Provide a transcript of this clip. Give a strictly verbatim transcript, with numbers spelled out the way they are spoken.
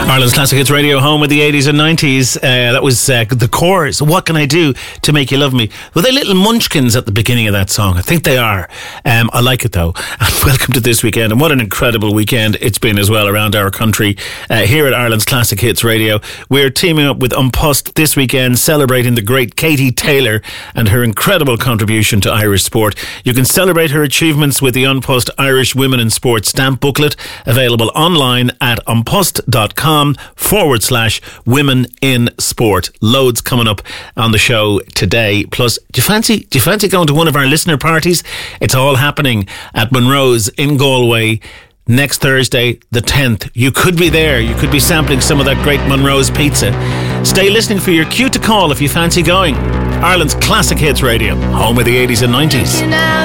Ireland's Classic Hits Radio, home of the eighties and nineties. Uh, that was uh, the chorus. What can I do to make you love me? Were they little munchkins at the beginning of that song? I think they are. Um, I like it though. And welcome to this weekend. And what an incredible weekend it's been as well around our country. Uh, here at Ireland's Classic Hits Radio, we're teaming up with An Post this weekend, celebrating the great Katie Taylor and her incredible contribution to Irish sport. You can celebrate her achievements with the An Post Irish Women in Sport stamp booklet, available online at unpost.com forward slash women in sport. Loads coming up on the show today. Plus, do you fancy do you fancy going to one of our listener parties? It's all happening at Monroe's in Galway next Thursday, the tenth. You could be there. You could be sampling some of that great Monroe's pizza. Stay listening for your cue to call if you fancy going. Ireland's Classic Hits Radio, home of the eighties and nineties.